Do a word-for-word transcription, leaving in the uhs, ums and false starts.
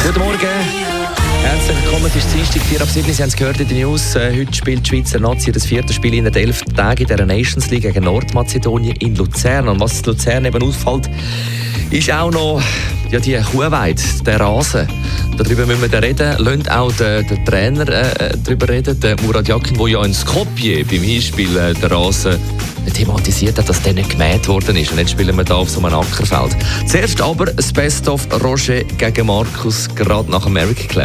Guten Morgen. Herzlich willkommen, es ist Dienstag, vier ab sieben. Sie haben es gehört in den News. Äh, heute spielt die Schweizer Nazi das vierte Spiel in den elf Tagen in der Nations League gegen Nordmazedonien in Luzern. Und was in Luzern eben auffällt, ist auch noch ja, die Kuhweide, der Rasen. Darüber müssen wir reden. Lasst auch den, den Trainer äh, darüber reden, der Murat Yakin, der ja in Skopje beim Hinspiel äh, den Rasen thematisiert hat, dass der nicht gemäht worden ist. Und jetzt spielen wir hier auf so einem Ackerfeld. Zuerst aber das Best of Roger gegen Markus, gerade nach American Club.